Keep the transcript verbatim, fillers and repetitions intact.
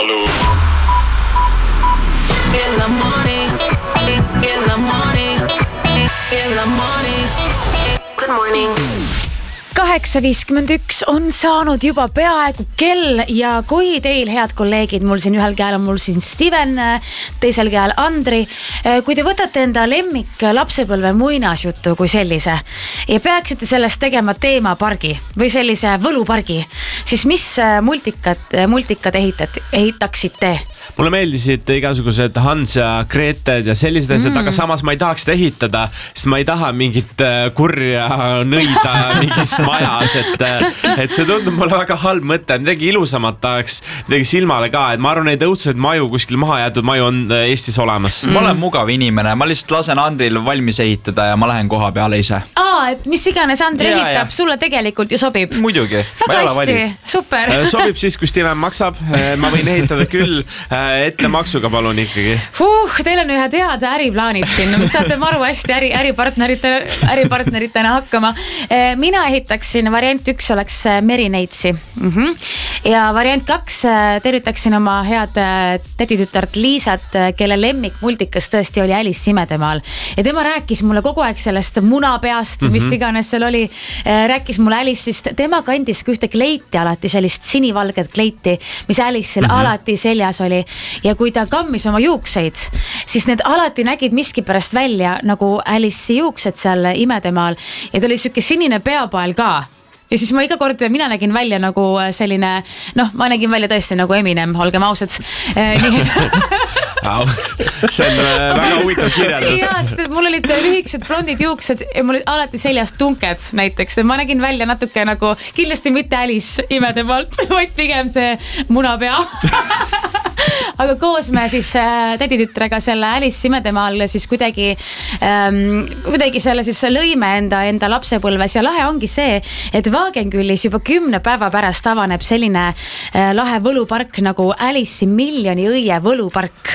Taskuvalu. In the morning, in the morning, in the morning. Good morning. kaheksa viiskümmend üks on saanud juba peaaegu kell ja kui teil, head kolleegid, mul siin ühel käel on mul siin Steven, teisel käel Andri, kui te võtate enda lemmik lapsepõlve muinasjuttu kui sellise ja peaksite sellest tegema teemapargi või sellise võlupargi, siis mis multikad, multikad ehitat, ehitaksite? Mulle meeldisid igasugused Hans ja Greted ja sellised asjad, mm. aga samas ma ei tahaks seda ehitada, sest ma ei taha mingit kurja nõida mingis majas, et, et see tundub mulle väga halb mõte, midagi ilusamat tahaks, midagi silmale ka, et ma arvan, neid õudseid maju, kuskil maha jäetud maju on Eestis olemas. Mm. Ma olen mugav inimene, ma lihtsalt lasen Andril valmis ehitada ja ma lähen koha peale ise. Aa, et mis iganes Andri ja, ehitab, ja. Sulle tegelikult ju sobib. Muidugi. Väga hästi, super. Sobib siis, kui Steven maksab, ma võin ehitada küll ette maksuga, palun ikkagi. Huh, teil on ühe teada äriplaanid siin, saate maru hästi äri, äripartneritena, äripartneritena hakkama. Mina ehitaksin, variant üks oleks Merineitsi. Mm-hmm. Ja variant kaks tervitaksin oma head tätitütart Liisat, kelle lemmik multikas tõesti oli Alice Imedemaal. Ja tema rääkis mulle kogu aeg sellest munapeast, mm-hmm. mis iganes seal oli. Rääkis mulle Alice'ist, tema kandis ühte kleiti alati, sellist sinivalget kleiti, mis Alice'il mm-hmm. alati seljas oli. Ja kui ta kammis oma juukseid, siis need alati nägid miski pärast välja nagu Alice'i juuksed seal Imedemaal ja ta oli siuke sinine peapael ka. Ja siis ma iga kord, mina nägin välja nagu selline, noh, ma nägin välja tõesti nagu Eminem, olgem ausad. Nii et... see on väga huvitav kirjeldus. Ja, sest mul olid lühikesed blondid juuksed ja mul olid alati seljas tunked näiteks. Ma nägin välja natuke nagu, kindlasti mitte Alice Imedemaalt, vaid pigem see munapea. Aga koos me siis äh, täditütrega selle Alice Imedemaal siis kuidagi, ähm, kuidagi selle siis lõime enda, enda lapsepõlves ja lahe ongi see, et Vaagengüllis juba kümne päeva pärast avaneb selline äh, lahe võlupark nagu Alice'i miljoni õie võlupark.